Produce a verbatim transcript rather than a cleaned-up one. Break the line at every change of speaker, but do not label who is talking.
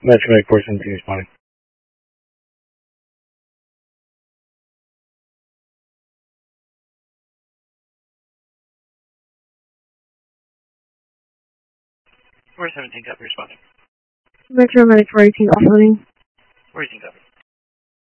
Metro Medic four seventeen responding.
four seventeen, copy, responding.
Metro Medic four eighteen, offloading.
four eighteen, copy.